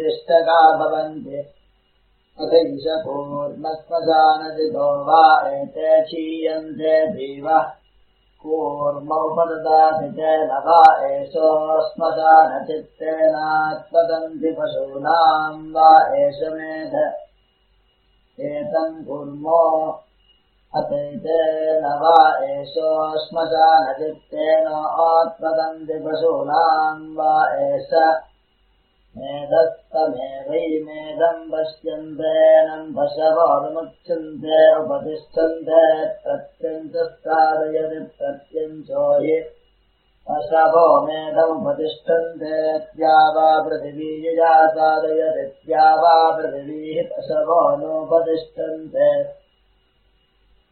प्रतिष्ठका भवन्ति अथैष कूर्मश्मशानजितो वा एते क्षीयन्ते जीवः कूर्मोपददाति तेन वा एषो श्मशानचित्तेनात्पतन्ति पशूनाम् वा एष मेध एतम् कूर्मो अथैतेन वा एषो श्मशानचित्तेन आत्पतन्ति पशूनाम् वा एष मेधस्तमेवैमेधम् पश्यन्तेनम् पशवोऽनुमुच्यन्ते उपतिष्ठन्ते प्रत्यञ्चस्तारयति प्रत्यञ्चो हि पशवो मेधमुपतिष्ठन्ते द्यावा पृथिवी साधयति द्यावा पृथिवीः पशवो नोपतिष्ठन्ते